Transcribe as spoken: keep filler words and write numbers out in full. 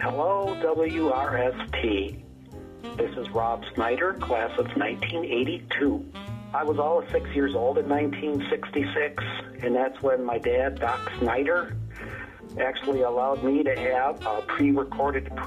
Hello, W R S T. This is Rob Snyder, class of nineteen eighty-two. I was all of six years old in nineteen sixty-six, and that's when my dad, Doc Snyder, actually allowed me to have a pre-recorded